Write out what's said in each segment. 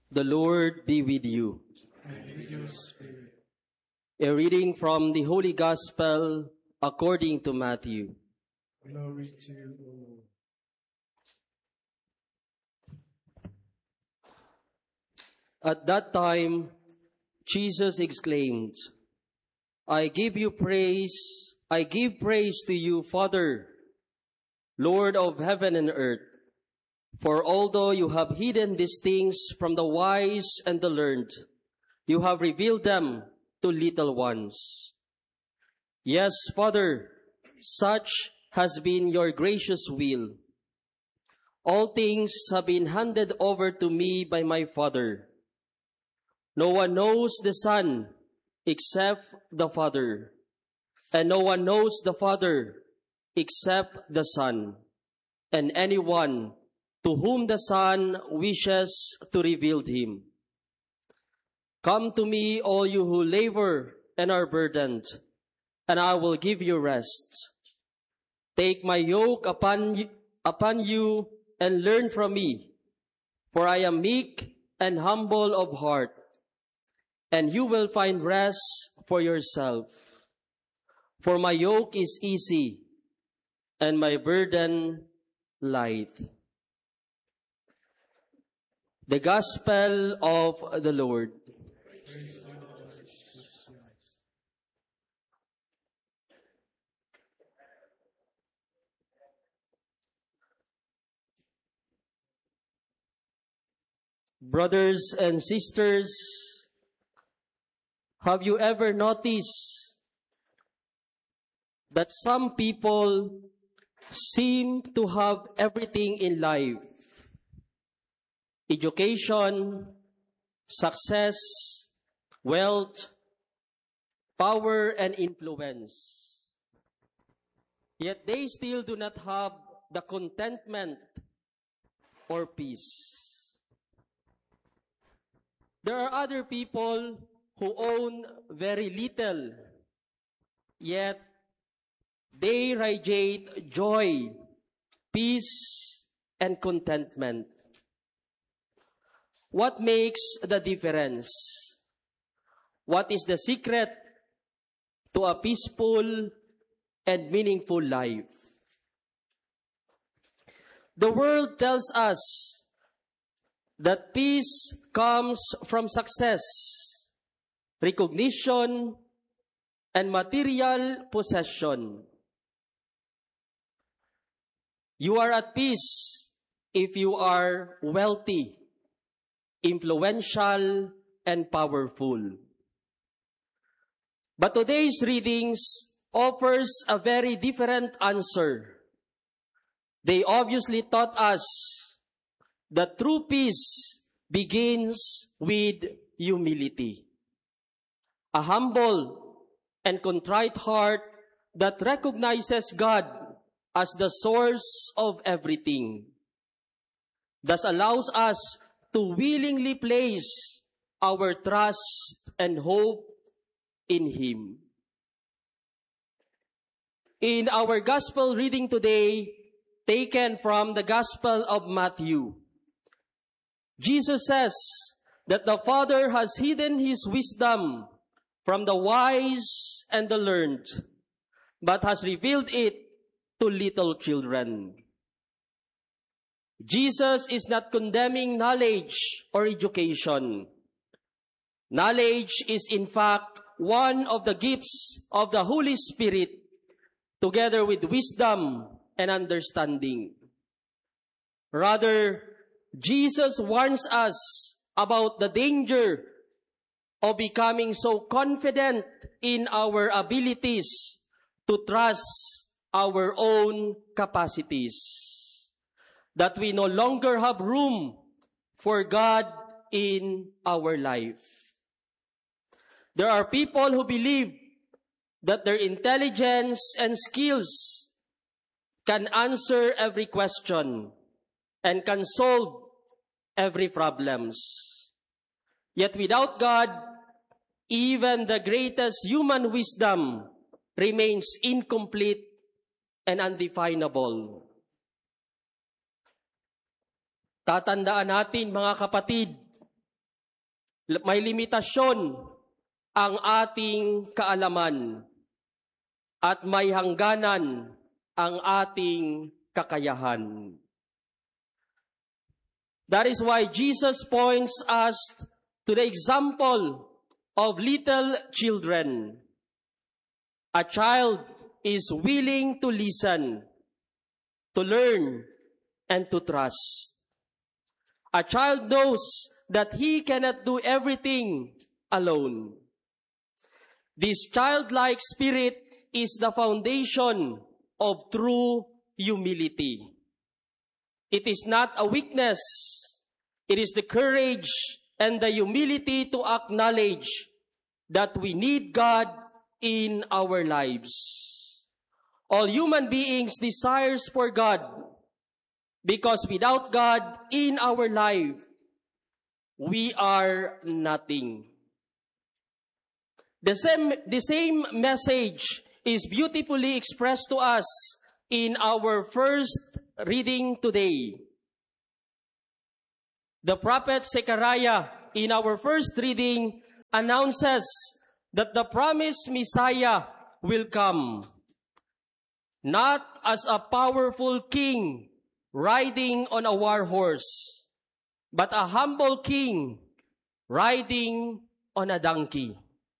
The Lord be with you. And with your spirit. A reading from the Holy Gospel according to Matthew. Glory to you, O Lord. At that time, Jesus exclaimed, I give praise to you, Father, Lord of heaven and earth. For although you have hidden these things from the wise and the learned, you have revealed them to little ones. Yes, Father, such has been your gracious will. All things have been handed over to me by my Father. No one knows the Son except the Father, and no one knows the Father except the Son, and anyone to whom the Son wishes to reveal him. Come to me, all you who labor and are burdened, and I will give you rest. Take my yoke upon you and learn from me, for I am meek and humble of heart, and you will find rest for yourself. For my yoke is easy and my burden light. The Gospel of the Lord. Praise the Lord Jesus Christ. Brothers and sisters, have you ever noticed that some people seem to have everything in life? Education, success, wealth, power, and influence. Yet they still do not have the contentment or peace. There are other people who own very little, yet they radiate joy, peace, and contentment. What makes the difference? What is the secret to a peaceful and meaningful life? The world tells us that peace comes from success, recognition, and material possession. You are at peace if you are wealthy, influential, and powerful. But today's readings offers a very different answer. They obviously taught us that true peace begins with humility. A humble and contrite heart that recognizes God as the source of everything. Thus allows us to willingly place our trust and hope in Him. In our gospel reading today, taken from the Gospel of Matthew, Jesus says that the Father has hidden His wisdom from the wise and the learned, but has revealed it to little children. Jesus is not condemning knowledge or education. Knowledge is in fact one of the gifts of the Holy Spirit, together with wisdom and understanding. Rather, Jesus warns us about the danger of becoming so confident in our abilities to trust our own capacities, that we no longer have room for God in our life. There are people who believe that their intelligence and skills can answer every question and can solve every problems. Yet without God, even the greatest human wisdom remains incomplete and undefinable. Tatandaan natin, mga kapatid, May limitasyon ang ating kaalaman at may hangganan ang ating kakayahan. That is why Jesus points us to the example of little children. A child is willing to listen, to learn, and to trust. A child knows that he cannot do everything alone. This childlike spirit is the foundation of true humility. It is not a weakness. It is the courage and the humility to acknowledge that we need God in our lives. All human beings desires for God, because without God in our life, we are nothing. The same message is beautifully expressed to us in our first reading today. The prophet Zechariah, in our first reading, announces that the promised Messiah will come, not as a powerful king riding on a war horse, but a humble king riding on a donkey.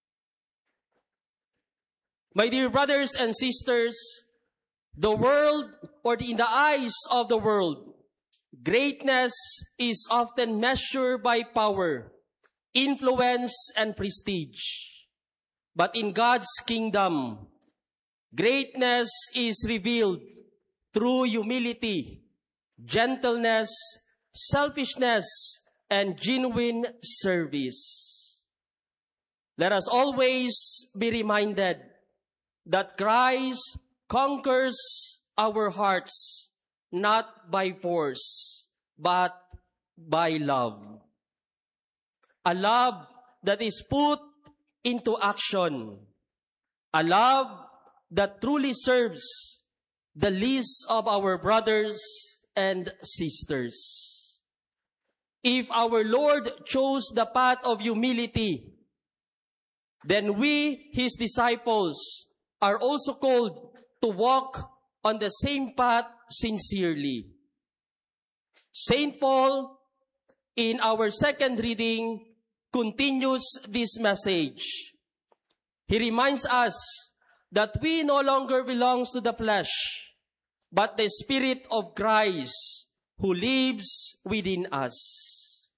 My dear brothers and sisters, the world, or in the eyes of the world, greatness is often measured by power, influence, and prestige. But in God's kingdom, greatness is revealed through humility, gentleness, selfishness, and genuine service. Let us always be reminded that Christ conquers our hearts not by force, but by love. A love that is put into action. A love that truly serves the least of our brothers and sisters. If our Lord chose the path of humility, then we, His disciples, are also called to walk on the same path sincerely. Saint Paul, in our second reading, continues this message. He reminds us that we no longer belong to the flesh, but the Spirit of Christ who lives within us.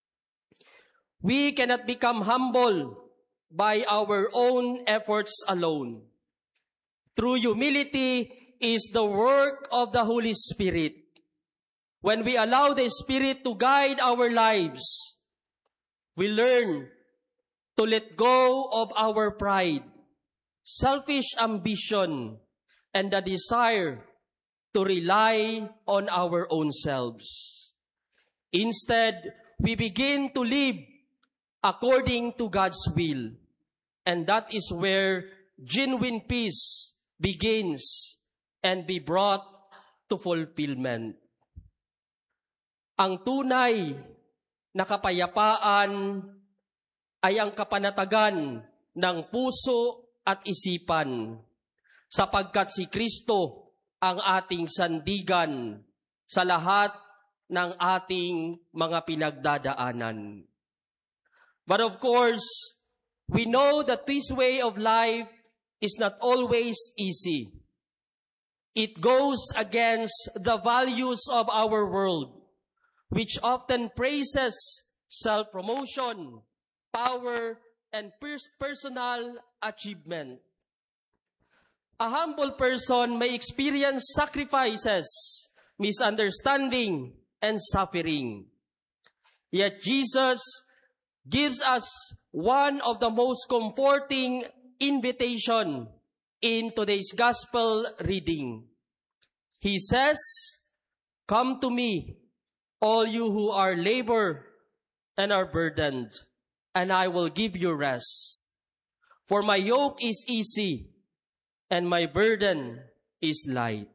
We cannot become humble by our own efforts alone. True humility is the work of the Holy Spirit. When we allow the Spirit to guide our lives, we learn to let go of our pride, selfish ambition, and the desire to rely on our own selves. Instead, we begin to live according to God's will, and that is where genuine peace begins and be brought to fulfillment. Ang tunay na kapayapaan ay ang kapanatagan ng puso at isipan, sapagkat si Kristo ang ating sandigan sa lahat ng ating mga pinagdadaanan. But of course, we know that this way of life is not always easy. It goes against the values of our world, which often praises self-promotion, power, and personal achievement. A humble person may experience sacrifices, misunderstanding, and suffering. Yet Jesus gives us one of the most comforting invitation in today's gospel reading. He says, "Come to me, all you who are labor and are burdened, and I will give you rest. For my yoke is easy, and my burden is light."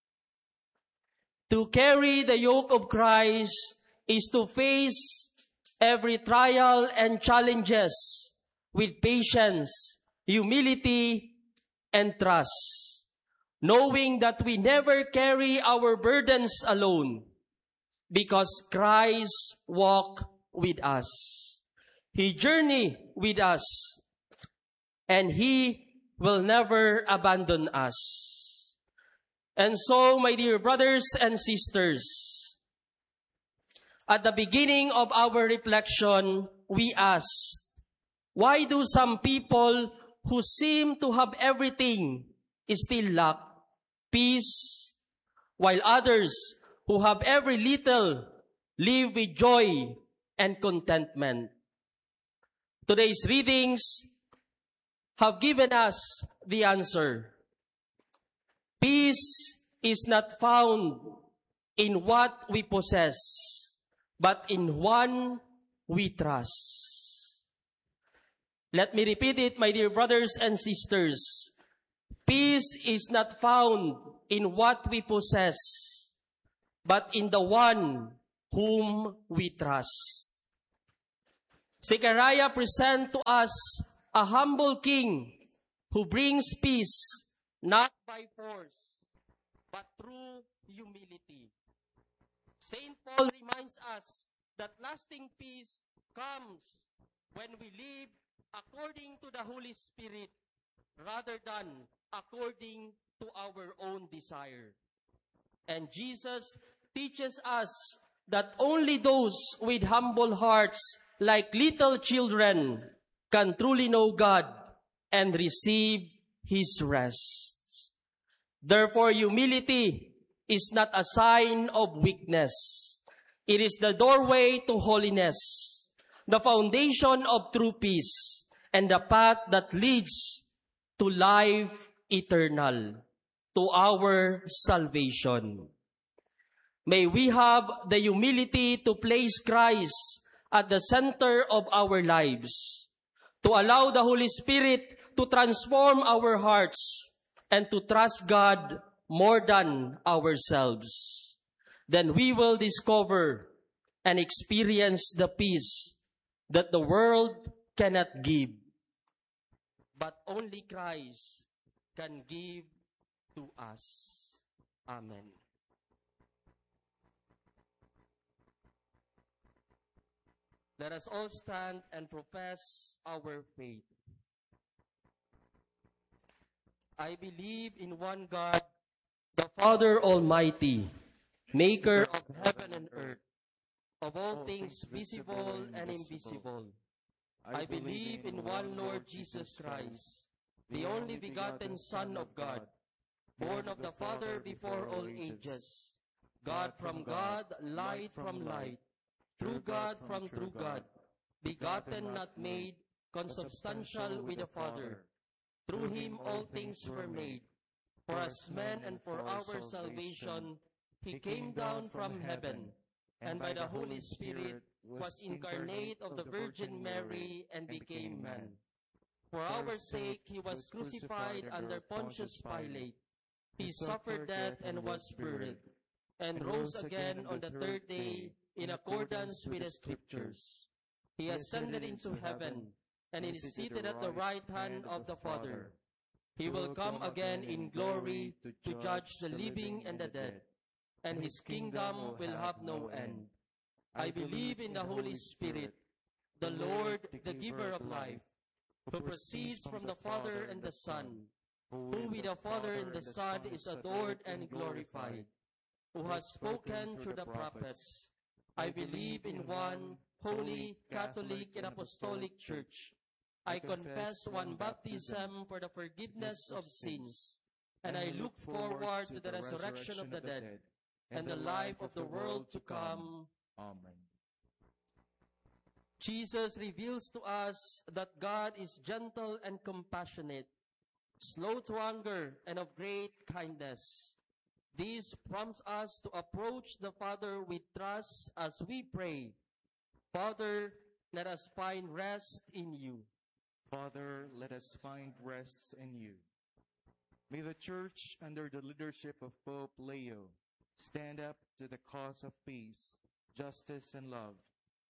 To carry the yoke of Christ is to face every trial and challenges with patience, humility, and trust, knowing that we never carry our burdens alone because Christ walked with us. He journeyed with us, and He will never abandon us. And so, my dear brothers and sisters, at the beginning of our reflection, we asked, why do some people who seem to have everything still lack peace, while others who have every little live with joy and contentment? Today's readings have given us the answer. Peace is not found in what we possess, but in one we trust. Let me repeat it, my dear brothers and sisters. Peace is not found in what we possess, but in the one whom we trust. Zechariah presents to us a humble king who brings peace not by force, but through humility. Saint Paul reminds us that lasting peace comes when we live according to the Holy Spirit rather than according to our own desire. And Jesus teaches us that only those with humble hearts, like little children, can truly know God and receive His rest. Therefore, humility is not a sign of weakness. It is the doorway to holiness, the foundation of true peace, and the path that leads to life eternal, to our salvation. May we have the humility to place Christ at the center of our lives, to allow the Holy Spirit to transform our hearts, and to trust God more than ourselves. Then we will discover and experience the peace that the world cannot give, but only Christ can give to us. Amen. Let us all stand and profess our faith. I believe in one God, the Father Almighty, maker of heaven and earth, of all things visible and invisible. I believe in one Lord Jesus Christ, the only begotten Son of God, born of the Father before all ages, God from God, light from light, true God from true God, begotten, not made, consubstantial with the Father. Through Him all things were made. For us men and for our salvation, He came down from heaven, and by the Holy Spirit was incarnate of the Virgin Mary and became man. For our sake He was crucified under Pontius Pilate. He suffered death and was buried, and rose again on the third day in accordance with the Scriptures. He ascended into heaven, and is seated at the right hand of the Father. He will come again in glory to judge the living and the dead, and His kingdom will have no end. I believe in the Holy Spirit, the Lord, the giver of life, who proceeds from the Father and the Son, who with the Father and the Son is adored and glorified, who has spoken through the prophets. I believe in one holy, Catholic, and Apostolic Church. I confess one baptism for the forgiveness of sins, and I look forward to the resurrection of the dead and the life of the world to come. Amen. Jesus reveals to us that God is gentle and compassionate, slow to anger, and of great kindness. This prompts us to approach the Father with trust as we pray, Father, let us find rest in you. Father, let us find rest in you. May the Church, under the leadership of Pope Leo, stand up to the cause of peace, justice, and love,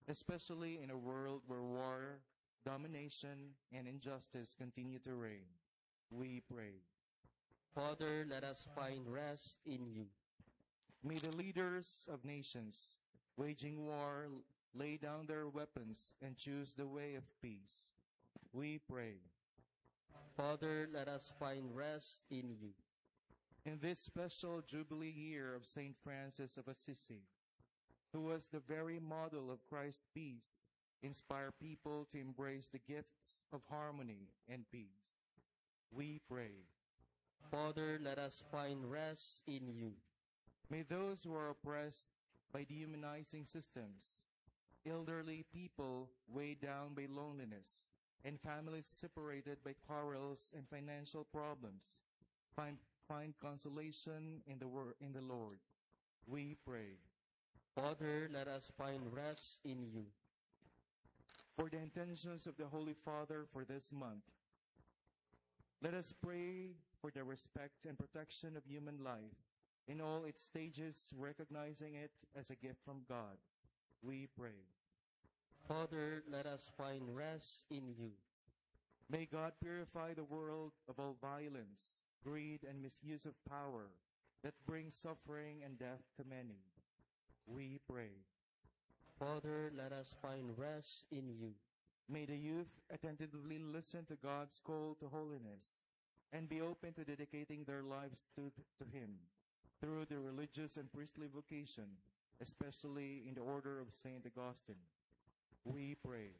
especially in a world where war, domination, and injustice continue to reign. We pray. Father, let us find rest in you. May the leaders of nations waging war lay down their weapons and choose the way of peace. We pray. Father, let us find rest in you. In this special Jubilee year of St. Francis of Assisi, who was the very model of Christ's peace, inspire people to embrace the gifts of harmony and peace. We pray. Father, let us find rest in you. May those who are oppressed by dehumanizing systems, elderly people weighed down by loneliness, and families separated by quarrels and financial problems, find consolation in the Lord. We pray. Father, let us find rest in you. For the intentions of the Holy Father for this month, let us pray for the respect and protection of human life in all its stages, recognizing it as a gift from God. We pray. Father, let us find rest in you. May God purify the world of all violence, greed, and misuse of power that brings suffering and death to many. We pray. Father, let us find rest in you. May the youth attentively listen to God's call to holiness and be open to dedicating their lives to Him through the religious and priestly vocation, especially in the order of St. Augustine. We pray.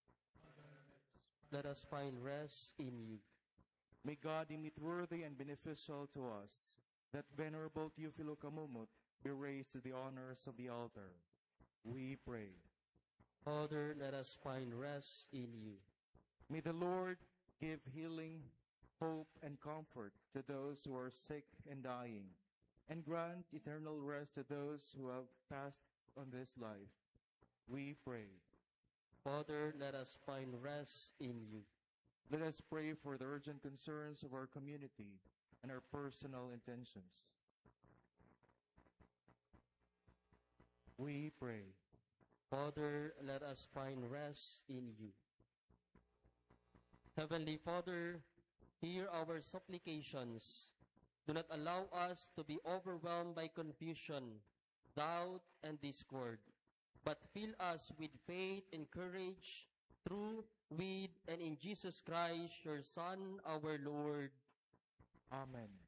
Let us find rest in you. May God deem it worthy and beneficial to us that Venerable Teofilo Camumut be raised to the honors of the altar. We pray. Father, let us find rest in you. May the Lord give healing, hope, and comfort to those who are sick and dying, and grant eternal rest to those who have passed on this life. We pray. Father, let us find rest in you. Let us pray for the urgent concerns of our community and our personal intentions. We pray. Father, let us find rest in you. Heavenly Father, hear our supplications. Do not allow us to be overwhelmed by confusion, doubt, and discord, but fill us with faith and courage through, with, and in Jesus Christ, your Son, our Lord. Amen.